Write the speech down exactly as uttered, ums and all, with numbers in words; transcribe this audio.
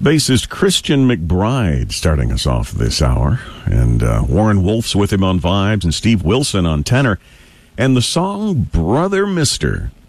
Bassist Christian McBride starting us off this hour. And uh, Warren Wolf's with him on vibes and Steve Wilson on tenor. And the song Brother Mister